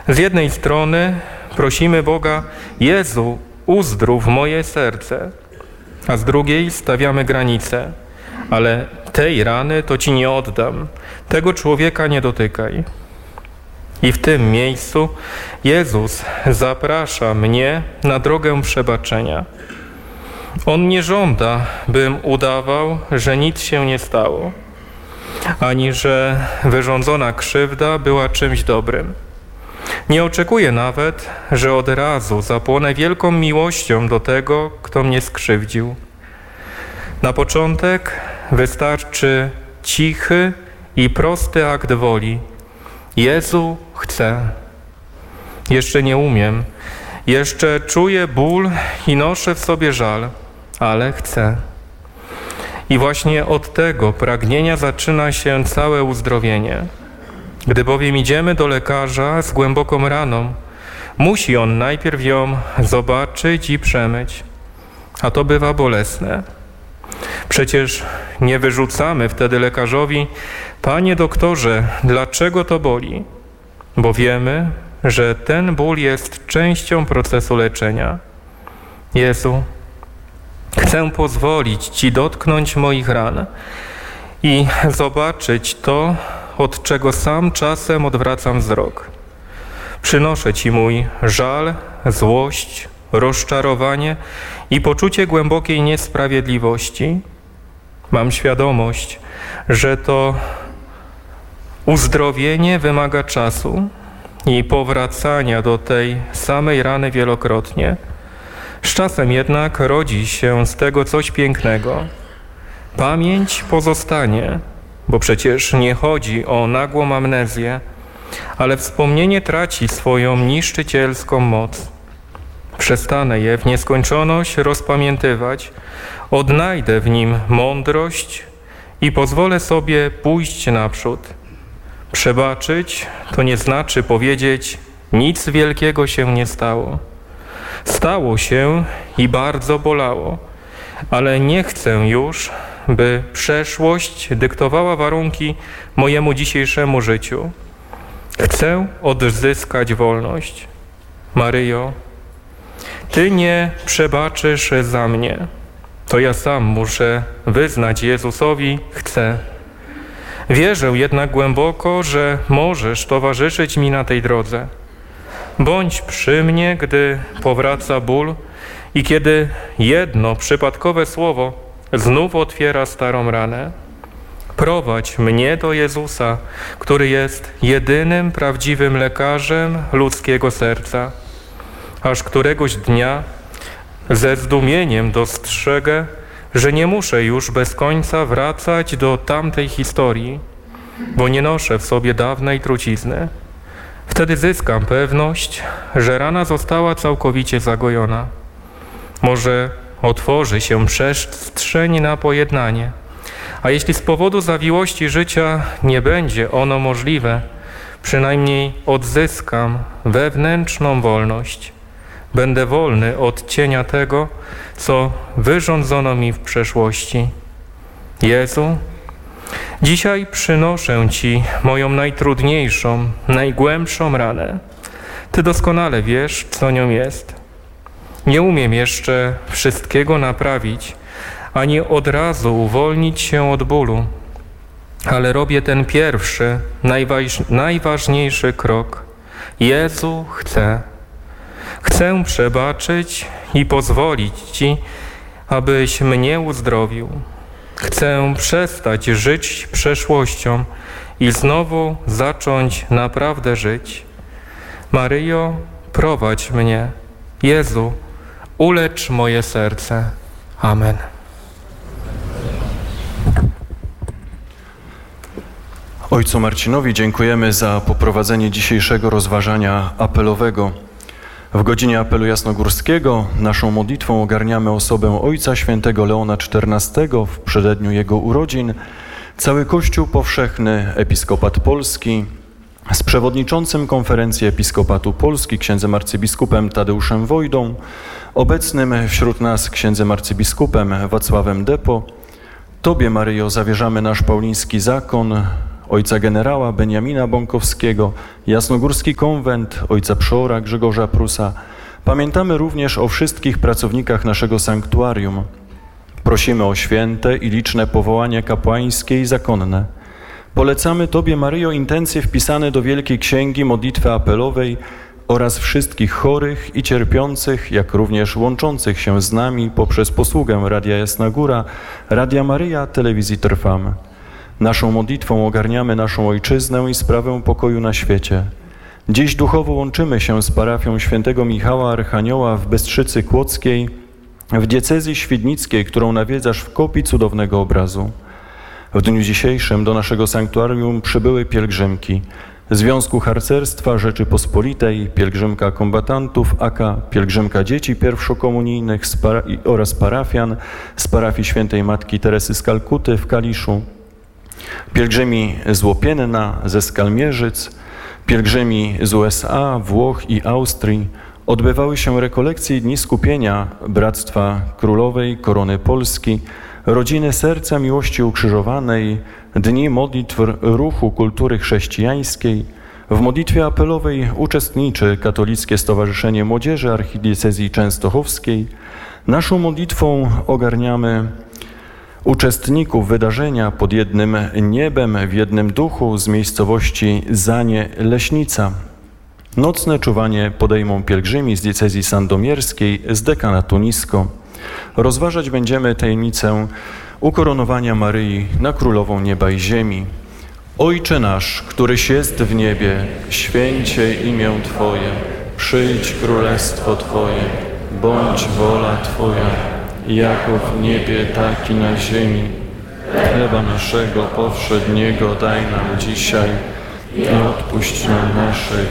Z jednej strony prosimy Boga: Jezu, uzdrów moje serce, a z drugiej stawiamy granice: ale tej rany to Ci nie oddam, tego człowieka nie dotykaj. I w tym miejscu Jezus zaprasza mnie na drogę przebaczenia. On nie żąda, bym udawał, że nic się nie stało, ani że wyrządzona krzywda była czymś dobrym. Nie oczekuje nawet, że od razu zapłonę wielką miłością do tego, kto mnie skrzywdził. Na początek wystarczy cichy i prosty akt woli: Jezu, chcę. Jeszcze nie umiem, jeszcze czuję ból i noszę w sobie żal, ale chcę. I właśnie od tego pragnienia zaczyna się całe uzdrowienie. Gdy bowiem idziemy do lekarza z głęboką raną, musi on najpierw ją zobaczyć i przemyć, a to bywa bolesne. Przecież nie wyrzucamy wtedy lekarzowi: Panie doktorze, dlaczego to boli? Bo wiemy, że ten ból jest częścią procesu leczenia. Jezu, chcę pozwolić Ci dotknąć moich ran i zobaczyć to, od czego sam czasem odwracam wzrok. Przynoszę Ci mój żal, złość, rozczarowanie i poczucie głębokiej niesprawiedliwości. Mam świadomość, że to uzdrowienie wymaga czasu i powracania do tej samej rany wielokrotnie. Z czasem jednak rodzi się z tego coś pięknego. Pamięć pozostanie, bo przecież nie chodzi o nagłą amnezję, ale wspomnienie traci swoją niszczycielską moc. Przestanę je w nieskończoność rozpamiętywać, odnajdę w nim mądrość i pozwolę sobie pójść naprzód. Przebaczyć to nie znaczy powiedzieć: nic wielkiego się nie stało. Stało się i bardzo bolało, ale nie chcę już, by przeszłość dyktowała warunki mojemu dzisiejszemu życiu. Chcę odzyskać wolność. Maryjo, Ty nie przebaczysz za mnie. To ja sam muszę wyznać Jezusowi: chcę. Wierzę jednak głęboko, że możesz towarzyszyć mi na tej drodze. Bądź przy mnie, gdy powraca ból i kiedy jedno przypadkowe słowo znów otwiera starą ranę. Prowadź mnie do Jezusa, który jest jedynym prawdziwym lekarzem ludzkiego serca, aż któregoś dnia ze zdumieniem dostrzegę, że nie muszę już bez końca wracać do tamtej historii, bo nie noszę w sobie dawnej trucizny. Wtedy zyskam pewność, że rana została całkowicie zagojona. Może otworzy się przestrzeń na pojednanie, a jeśli z powodu zawiłości życia nie będzie ono możliwe, przynajmniej odzyskam wewnętrzną wolność. Będę wolny od cienia tego, co wyrządzono mi w przeszłości. Jezu, dzisiaj przynoszę Ci moją najtrudniejszą, najgłębszą ranę. Ty doskonale wiesz, co nią jest. Nie umiem jeszcze wszystkiego naprawić, ani od razu uwolnić się od bólu, ale robię ten pierwszy, najważniejszy krok. Jezu, chcę. Chcę przebaczyć i pozwolić Ci, abyś mnie uzdrowił. Chcę przestać żyć przeszłością i znowu zacząć naprawdę żyć. Maryjo, prowadź mnie. Jezu, ulecz moje serce. Amen. Ojcu Marcinowi dziękujemy za poprowadzenie dzisiejszego rozważania apelowego. W godzinie apelu jasnogórskiego naszą modlitwą ogarniamy osobę Ojca Świętego Leona XIV w przededniu jego urodzin, cały Kościół Powszechny, Episkopat Polski, z przewodniczącym Konferencji Episkopatu Polski księdzem arcybiskupem Tadeuszem Wojdą, obecnym wśród nas księdzem arcybiskupem Wacławem Depo. Tobie, Maryjo, zawierzamy nasz pauliński zakon, ojca generała Beniamina Bąkowskiego, Jasnogórski Konwent, ojca przeora Grzegorza Prusa. Pamiętamy również o wszystkich pracownikach naszego sanktuarium. Prosimy o święte i liczne powołania kapłańskie i zakonne. Polecamy Tobie, Maryjo, intencje wpisane do Wielkiej Księgi Modlitwy Apelowej oraz wszystkich chorych i cierpiących, jak również łączących się z nami poprzez posługę Radia Jasna Góra, Radia Maryja, Telewizji Trwam. Naszą modlitwą ogarniamy naszą ojczyznę i sprawę pokoju na świecie. Dziś duchowo łączymy się z parafią świętego Michała Archanioła w Bystrzycy Kłodzkiej, w diecezji świdnickiej, którą nawiedzasz w kopii cudownego obrazu. W dniu dzisiejszym do naszego sanktuarium przybyły pielgrzymki Związku Harcerstwa Rzeczypospolitej, pielgrzymka kombatantów AK, pielgrzymka dzieci pierwszokomunijnych oraz parafian z parafii świętej Matki Teresy z Kalkuty w Kaliszu, pielgrzymi z Łopienna, ze Skalmierzyc, pielgrzymi z USA, Włoch i Austrii. Odbywały się rekolekcje i dni skupienia Bractwa Królowej Korony Polski, Rodziny Serca Miłości Ukrzyżowanej, dni modlitw Ruchu Kultury Chrześcijańskiej. W modlitwie apelowej uczestniczy Katolickie Stowarzyszenie Młodzieży Archidiecezji Częstochowskiej. Naszą modlitwą ogarniamy uczestników wydarzenia pod jednym niebem, w jednym duchu z miejscowości Zanie Leśnica. Nocne czuwanie podejmą pielgrzymi z diecezji sandomierskiej z dekanatu Nisko. Rozważać będziemy tajemnicę ukoronowania Maryi na Królową Nieba i Ziemi. Ojcze nasz, któryś jest w niebie, święcie imię Twoje, przyjdź królestwo Twoje, bądź wola Twoja, jako w niebie, tak i na ziemi. Chleba naszego powszedniego daj nam dzisiaj i odpuść nam nasze